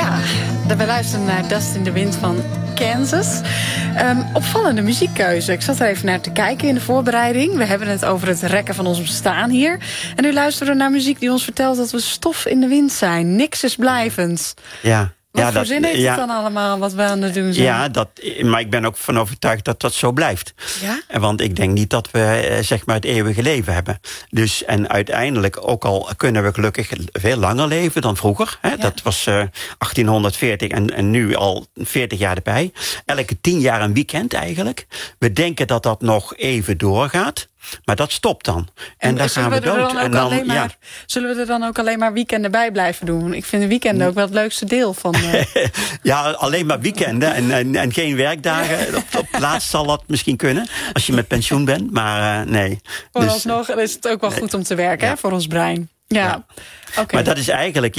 Ja, we luisteren naar Dust in the Wind van Kansas. Opvallende muziekkeuze. Ik zat er even naar te kijken in de voorbereiding. We hebben het over het rekken van ons bestaan hier. En nu luisteren we naar muziek die ons vertelt dat we stof in de wind zijn. Niks is blijvend. Ja. Wat voor zin heeft het dan allemaal wat we aan het doen zijn? Ja, maar ik ben ook van overtuigd dat dat zo blijft. Ja? Want ik denk niet dat we zeg maar het eeuwige leven hebben. Dus, en uiteindelijk, ook al kunnen we gelukkig veel langer leven dan vroeger. Hè? Ja. Dat was 1840 en nu al 40 jaar erbij. Elke 10 jaar een weekend eigenlijk. We denken dat dat nog even doorgaat. Maar dat stopt dan. En daar gaan we dood. Zullen we er dan ook alleen maar weekenden bij blijven doen? Ik vind de weekenden ook wel het leukste deel van... Ja, alleen maar weekenden en geen werkdagen. Op laatst zal dat misschien kunnen. Als je met pensioen bent, maar nee. Vooralsnog is het ook wel goed om te werken, hè, voor ons brein. Ja. Okay. Maar dat is eigenlijk,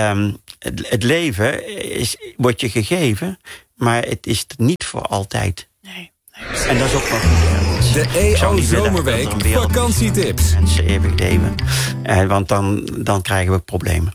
het leven wordt je gegeven, maar het is niet voor altijd. Nee. En dat is ook wel goed. De EO Zomerweek vakantietips. Mensen eeuwig leven. Want dan krijgen we problemen.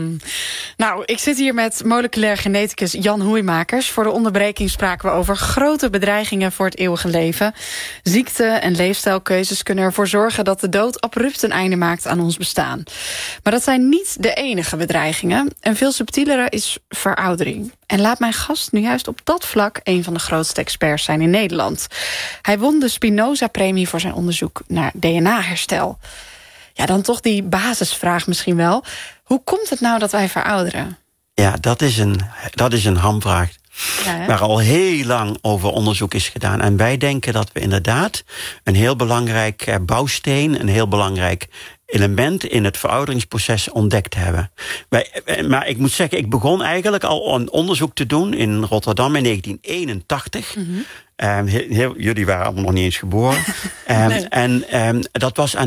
Nou, ik zit hier met moleculair geneticus Jan Hoeimakers. Voor de onderbreking spraken we over grote bedreigingen voor het eeuwige leven. Ziekte en leefstijlkeuzes kunnen ervoor zorgen dat de dood abrupt een einde maakt aan ons bestaan. Maar dat zijn niet de enige bedreigingen. Een veel subtielere is veroudering. En laat mijn gast nu juist op dat vlak een van de grootste experts zijn in Nederland. Hij won de Spinoza-premie voor zijn onderzoek naar DNA-herstel. Ja, dan toch die basisvraag misschien wel. Hoe komt het nou dat wij verouderen? Ja, dat is een hamvraag. Ja, waar al heel lang over onderzoek is gedaan. En wij denken dat we inderdaad een heel belangrijk bouwsteen, een heel belangrijk element in het verouderingsproces ontdekt hebben. Maar ik moet zeggen, ik begon eigenlijk al een onderzoek te doen in Rotterdam in 1981. Jullie waren allemaal nog niet eens geboren. Nee. En dat was aan